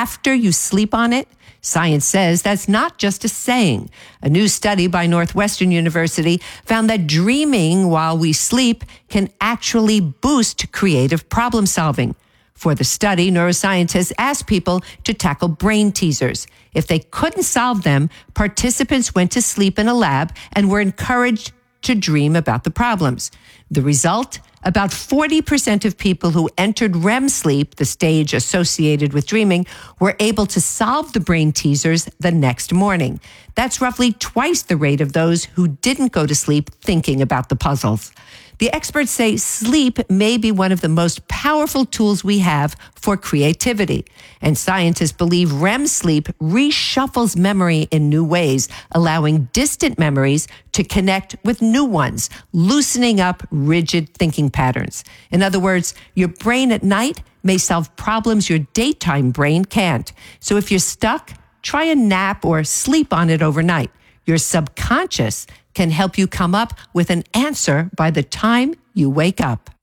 after you sleep on it? Science says that's not just a saying. A new study by Northwestern University found that dreaming while we sleep can actually boost creative problem solving. For the study, neuroscientists asked people to tackle brain teasers. If they couldn't solve them, participants went to sleep in a lab and were encouraged to dream about the problems. The result? About 40% of people who entered REM sleep, the stage associated with dreaming, were able to solve the brain teasers the next morning. That's roughly twice the rate of those who didn't go to sleep thinking about the puzzles. The experts say sleep may be one of the most powerful tools we have for creativity. And scientists believe REM sleep reshuffles memory in new ways, allowing distant memories to connect with new ones, loosening up rigid thinking patterns. In other words, your brain at night may solve problems your daytime brain can't. So if you're stuck, try a nap or sleep on it overnight. Your subconscious can help you come up with an answer by the time you wake up.